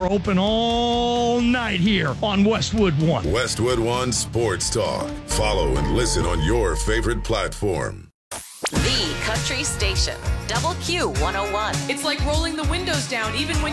open all night here on Westwood One. Westwood One Sports Talk. Follow and listen on your favorite platform. The Country Station, WQ101. It's like rolling the windows down even when